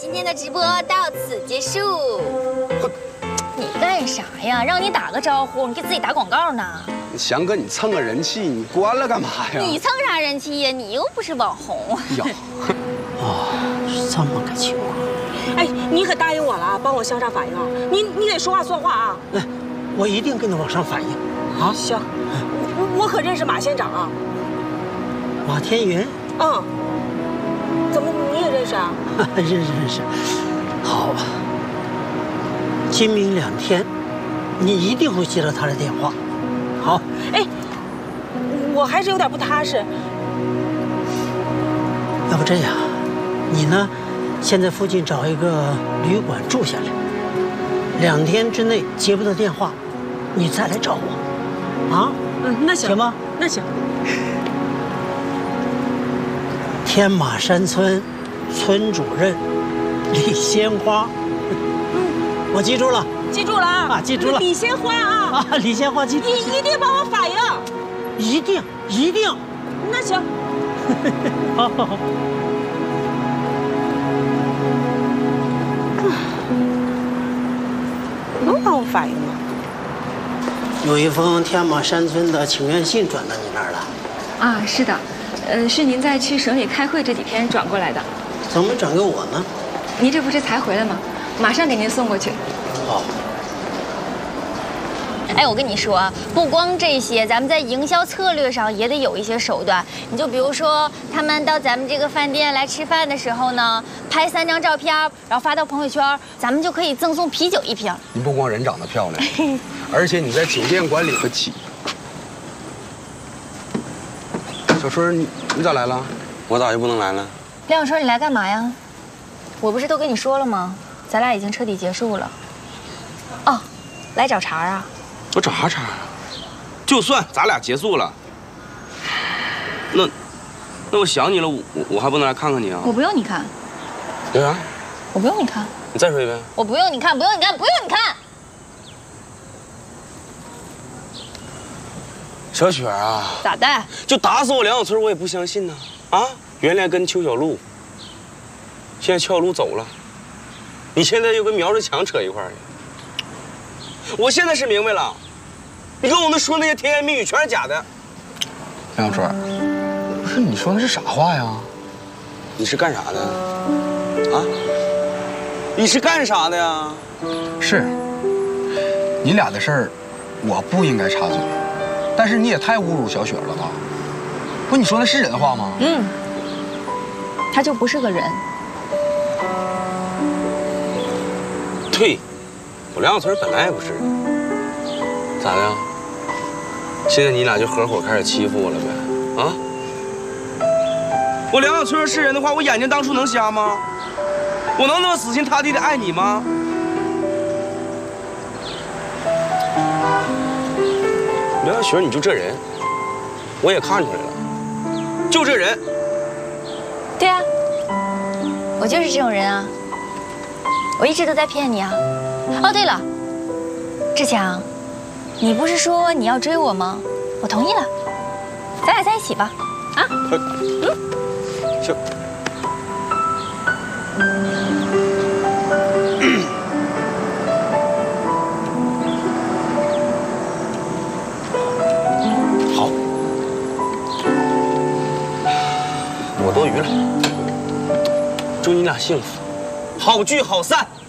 今天的直播到此结束。你干啥呀？让你打个招呼，你给自己打广告呢？ 翔哥，你蹭个人气，你关了干嘛呀？ 你蹭啥人气呀？你又不是网红。 哟， 哦，是这么个情况。 哎，你可答应我了，帮我向上反映啊！你得说话算话啊！ 来，我一定跟他往上反映。啊， 行，我可认识马县长啊。 马天云。 嗯。怎么你也认识啊？ 认识。好吧。今明两天，你一定会接到他的电话。好。 哎，我还是有点不踏实。 要不这样，你呢？先在附近找一个旅馆住下来，2天之内接不到电话，你再来找我，啊？ 那行， 行吗？ 那行。 天马山村村主任李鲜花，我记住了， 记住了啊！ 记住了。 李鲜花啊！ 李鲜花记住。 你一定帮我反映。 一定。 那行。 好。 能帮我反映吗？ 有一封天马山村的请愿信转到你那儿了。 啊，是的，是您在去省里开会这几天转过来的。 怎么没转给我呢？ 您这不是才回来吗？马上给您送过去。 好。 哎，我跟你说，不光这些，咱们在营销策略上也得有一些手段。你就比如说，他们到咱们这个饭店来吃饭的时候呢，拍3张照片，然后发到朋友圈，咱们就可以赠送啤酒1瓶。 你不光人长得漂亮，而且你在酒店管理得起。小春，你咋来了？ 我咋就不能来了？ 梁小春，你来干嘛呀？我不是都跟你说了吗？咱俩已经彻底结束了。哦，来找茬啊？ 我找啥茬啊？就算咱俩结束了，那我想你了，我还不能来看看你啊？ 我不用你看。 对啊。 我不用你看。 你再说一遍。 我不用你看，不用你看，不用你看。 小雪啊， 咋的？ 就打死我梁小春，我也不相信呢。啊，原来跟邱小璐，现在邱小璐走了，你现在又跟苗志强扯一块儿去。我现在是明白了，你跟我们说那些甜言蜜语全是假的。 梁小春，不是你说的是啥话呀？ 你是干啥的？啊？你是干啥的呀？ 是，你俩的事儿，我不应该插嘴。但是你也太侮辱小雪了吧？不，你说那是人话吗？ 他就不是个人。 对，我梁小春本来也不是人。咋的？现在你俩就合伙开始欺负我了呗？啊？我梁小春是人的话，我眼睛当初能瞎吗？我能那么死心塌地的爱你吗？梁小雪，你就这人，我也看出来了，就这人。 对啊，我就是这种人啊，我一直都在骗你啊。哦，对了，志强，你不是说你要追我吗？我同意了，咱俩在一起吧。啊？ 行。好，我多余了，祝你俩幸福，好聚好散。